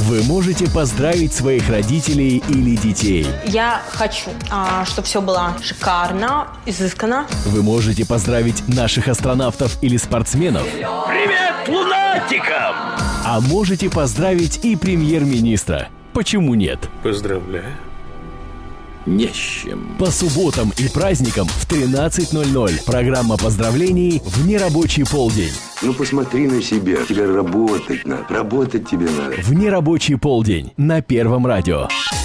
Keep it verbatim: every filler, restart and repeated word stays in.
Вы можете поздравить своих родителей или детей. Я хочу, а, чтобы все было шикарно, изысканно. Вы можете поздравить наших астронавтов или спортсменов. Привет, лунатикам! А можете поздравить и премьер-министра. Почему нет? Поздравляю. Не с чем. По субботам и праздникам в тринадцать ноль ноль. Программа поздравлений в нерабочий полдень. Ну посмотри на себя. Тебе работать надо. Работать тебе надо. В нерабочий полдень на Первом радио.